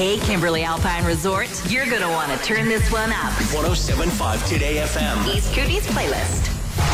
Hey, Kimberly Alpine Resort, you're going to want to turn this one up. 107.5 Today FM. East Kootenay's playlist.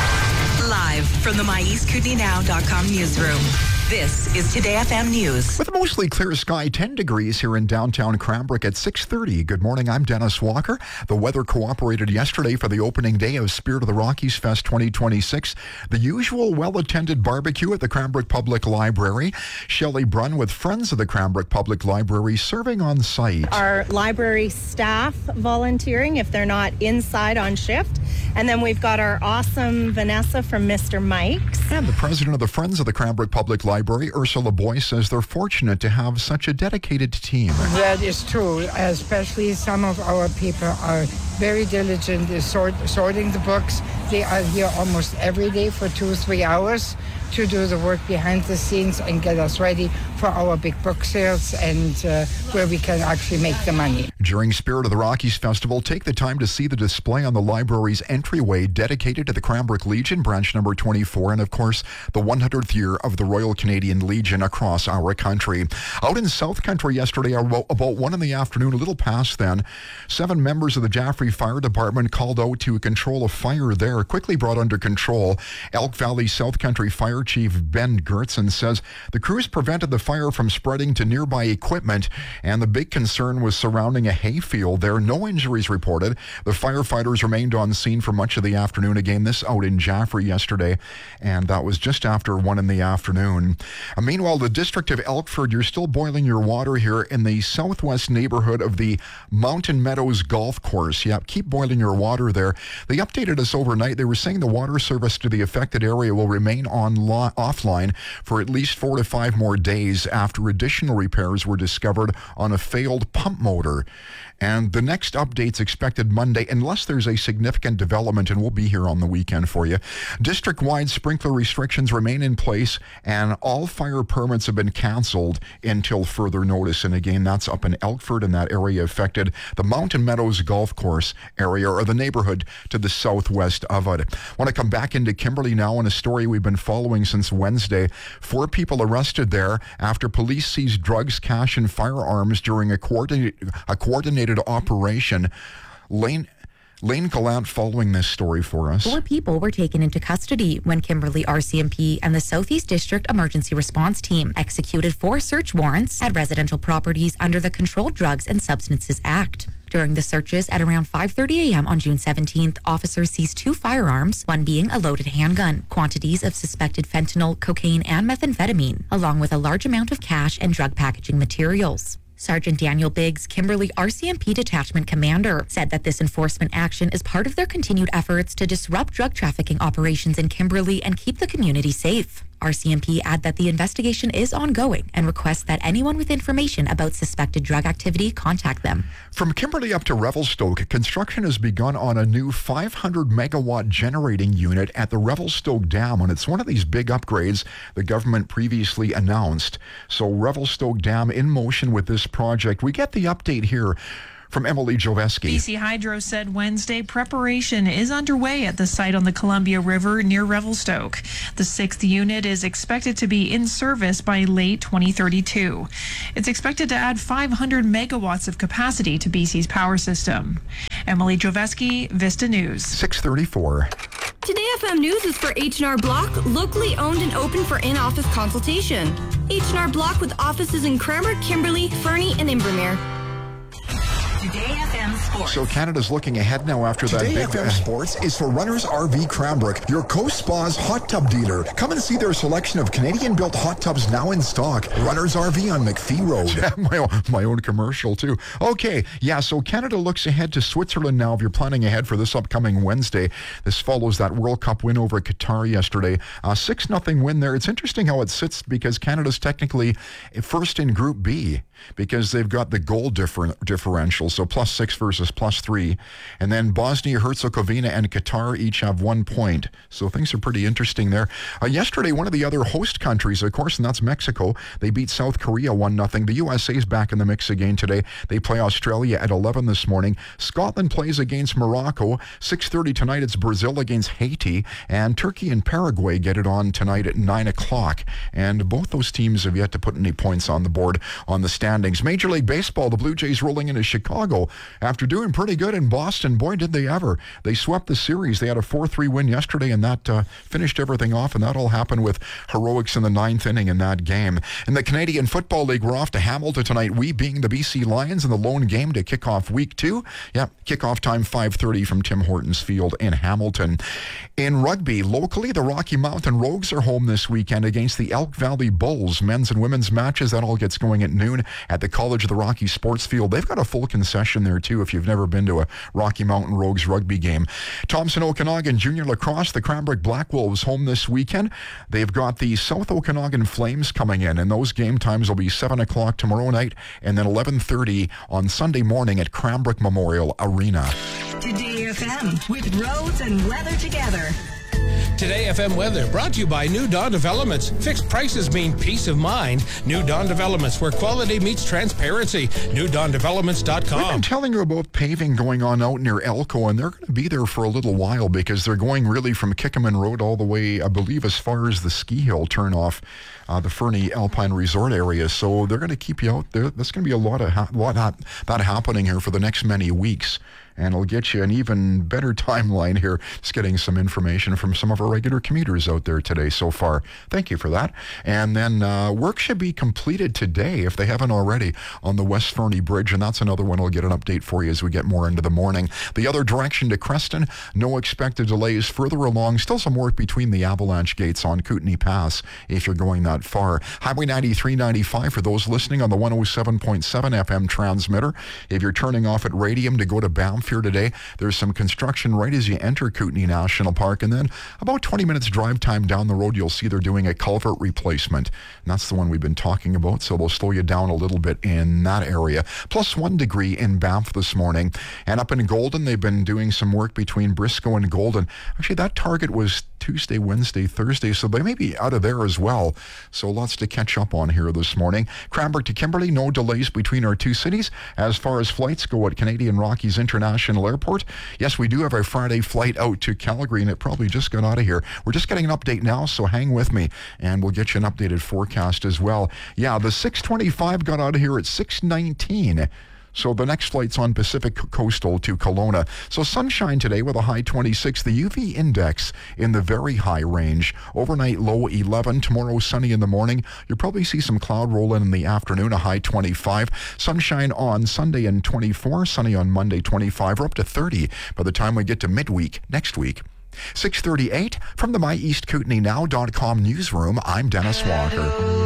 Live from the MyEastKootenayNow.com newsroom. This is Today FM News. With mostly clear sky, 10 degrees here in downtown Cranbrook at 6:30. Good morning, I'm Dennis Walker. The weather cooperated yesterday for the opening day of Spirit of the Rockies Fest 2026. The usual well-attended barbecue at the Cranbrook Public Library. Shelley Brunn with Friends of the Cranbrook Public Library serving on site. Our library staff volunteering if they're not inside on shift. And then we've got our awesome Vanessa from Mr. Mike's. And the president of the Friends of the Cranbrook Public Library, Ursula Boyce, says they're fortunate to have such a dedicated team. That is true, especially some of our people are very diligent in sorting the books. They are here almost every day for 2-3 hours to do the work behind the scenes and get us ready for our big book sales and where we can actually make the money. During Spirit of the Rockies Festival, take the time to see the display on the library's entryway dedicated to the Cranbrook Legion, branch number 24, and of course, the 100th year of the Royal Canadian Legion across our country. Out in South Country yesterday, about 1 in the afternoon, a little past then, 7 members of the Jaffrey Fire Department called out to control a fire there, quickly brought under control. Elk Valley South Country Fire Chief Ben Gertson says the crews prevented the fire from spreading to nearby equipment, and the big concern was surrounding a hayfield there. No injuries reported. The firefighters remained on scene for much of the afternoon. Again, this out in Jaffrey yesterday, and that was just after 1 in the afternoon. Meanwhile, the district of Elkford, you're still boiling your water here in the southwest neighborhood of the Mountain Meadows Golf Course. Yeah, keep boiling your water there. They updated us overnight. They were saying the water service to the affected area will remain offline for at least 4 to 5 more days after additional repairs were discovered on a failed pump motor. And the next update's expected Monday, unless there's a significant development, and we'll be here on the weekend for you. District-wide sprinkler restrictions remain in place, and all fire permits have been canceled until further notice. And again, that's up in Elkford, and that area affected the Mountain Meadows Golf Course area, or the neighborhood to the southwest of it. I want to come back into Kimberly now on a story we've been following since Wednesday. 4 people arrested there after police seized drugs, cash, and firearms during a coordinated operation. Lane Gallant following this story for us. 4 people were taken into custody when Kimberly RCMP and the Southeast District Emergency Response Team executed 4 search warrants at residential properties under the Controlled Drugs and Substances Act. During the searches at around 5:30 a.m. on June 17th, officers seized 2 firearms, one being a loaded handgun, quantities of suspected fentanyl, cocaine, and methamphetamine, along with a large amount of cash and drug packaging materials. Sergeant Daniel Biggs, Kimberly RCMP Detachment Commander, said that this enforcement action is part of their continued efforts to disrupt drug trafficking operations in Kimberly and keep the community safe. RCMP add that the investigation is ongoing and requests that anyone with information about suspected drug activity contact them. From Kimberly up to Revelstoke, construction has begun on a new 500-megawatt generating unit at the Revelstoke Dam, and it's one of these big upgrades the government previously announced. So Revelstoke Dam in motion with this project. We get the update here from Emily Joveski. BC Hydro said Wednesday preparation is underway at the site on the Columbia River near Revelstoke. The 6th unit is expected to be in service by late 2032. It's expected to add 500 megawatts of capacity to BC's power system. Emily Joveski, Vista News. 6:34. Today FM News is for H&R Block, locally owned and open for in-office consultation. H&R Block with offices in Cranbrook, Kimberly, Fernie, and Invermere. Today FM Sports. So Canada's looking ahead now after Today that big... FM Sports is for Runners RV Cranbrook, your Coast Spa's hot tub dealer. Come and see their selection of Canadian-built hot tubs now in stock. Runners RV on McPhee Road. my own commercial, too. Okay, yeah, so Canada looks ahead to Switzerland now if you're planning ahead for this upcoming Wednesday. This follows that World Cup win over Qatar yesterday. 6-0 win there. It's interesting how it sits because Canada's technically first in Group B because they've got the goal differential. total, so +6 versus +3. And then Bosnia-Herzegovina and Qatar each have 1 point. So things are pretty interesting there. Yesterday, one of the other host countries, of course, and that's Mexico. They beat South Korea 1-0. The USA's back in the mix again today. They play Australia at 11 this morning. Scotland plays against Morocco. 6:30 tonight, it's Brazil against Haiti. And Turkey and Paraguay get it on tonight at 9 o'clock. And both those teams have yet to put any points on the board on the standings. Major League Baseball, the Blue Jays rolling into Chicago after doing pretty good in Boston. Boy, did they ever. They swept the series. They had a 4-3 win yesterday, and that finished everything off, and that all happened with heroics in the 9th inning in that game. In the Canadian Football League, we're off to Hamilton tonight, we being the BC Lions in the lone game to kick off Week 2. Yep, kickoff time 5:30 from Tim Hortons Field in Hamilton. In rugby, locally, the Rocky Mountain Rogues are home this weekend against the Elk Valley Bulls. Men's and women's matches, that all gets going at noon at the College of the Rocky Sports Field. They've got a full concession there, too, if you've never been to a Rocky Mountain Rogues rugby game. Thompson Okanagan Junior Lacrosse, the Cranbrook Black Wolves home this weekend. They've got the South Okanagan Flames coming in, and those game times will be 7 o'clock tomorrow night and then 11:30 on Sunday morning at Cranbrook Memorial Arena. Today FM with roads and weather together. Today FM weather brought to you by New Dawn Developments. Fixed prices mean peace of mind. New Dawn Developments, where quality meets transparency. NewDawnDevelopments.com. I've been telling you about paving going on out near Elko, and they're going to be there for a little while because they're going really from Kickaman Road all the way, I believe, as far as the ski hill turnoff, the Fernie Alpine Resort area. So they're going to keep you out there. There's going to be a lot of that happening here for the next many weeks. And it'll get you an even better timeline here, just getting some information from some of our regular commuters out there today so far. Thank you for that. And then work should be completed today, if they haven't already, on the West Fernie Bridge, and that's another one. I'll get an update for you as we get more into the morning. The other direction to Creston, no expected delays further along. Still some work between the Avalanche gates on Kootenay Pass, if you're going that far. Highway 93-95 for those listening on the 107.7 FM transmitter. If you're turning off at Radium to go to Banff here today, there's some construction right as you enter Kootenay National Park, and then about 20 minutes drive time down the road, you'll see they're doing a culvert replacement, and that's the one we've been talking about, so they'll slow you down a little bit in that area. Plus 1 degree in Banff this morning, and up in Golden, they've been doing some work between Briscoe and Golden. Actually, that target was Tuesday, Wednesday, Thursday, so they may be out of there as well. So lots to catch up on here this morning. Cranbrook to Kimberley, no delays between our two cities. As far as flights go at Canadian Rockies International Airport, yes, we do have a Friday flight out to Calgary, and it probably just got out of here. We're just getting an update now, so hang with me, and we'll get you an updated forecast as well. Yeah, the 625 got out of here at 619. So the next flight's on Pacific Coastal to Kelowna. So sunshine today with a high 26. The UV index in the very high range. Overnight low 11. Tomorrow sunny in the morning. You'll probably see some cloud roll in the afternoon, a high 25. Sunshine on Sunday and 24. Sunny on Monday 25. We're up to 30 by the time we get to midweek next week. 6:38 from the MyEastKootenayNow.com newsroom. I'm Dennis Walker.